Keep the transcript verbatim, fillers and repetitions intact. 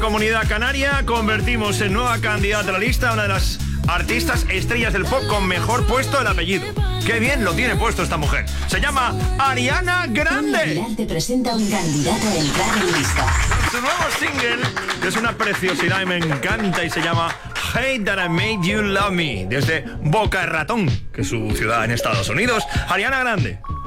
Comunidad Canaria, convertimos en nueva candidata a la lista a una de las artistas estrellas del pop con mejor puesto el apellido. ¡Qué bien lo tiene puesto esta mujer! Se llama Ariana Grande. Te presenta un candidato a entrar en lista. Su nuevo single es una preciosidad y me encanta y se llama Hate That I Made You Love Me, desde Boca Ratón, que es su ciudad en Estados Unidos. Ariana Grande.